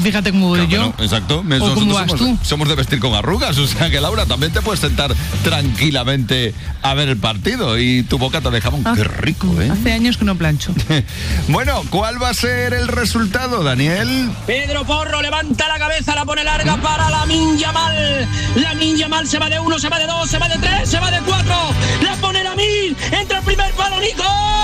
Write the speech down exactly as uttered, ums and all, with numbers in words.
Fíjate cómo voy Claro, yo. bueno, exacto. ¿O Nosotros cómo vas somos, tú? somos de vestir con arrugas, o sea que Laura, también te puedes sentar tranquilamente a ver el partido y tu boca te dejaba un Ah, qué rico, ¿eh? Hace años que no plancho. Bueno, ¿cuál va a ser el resultado, Daniel? Pedro Porro levanta la cabeza, la pone larga para Lamine Yamal. Lamine Yamal se va de uno, se va de dos, se va de tres, se va de cuatro. La pone Lamine, entra el primer palo, Nico.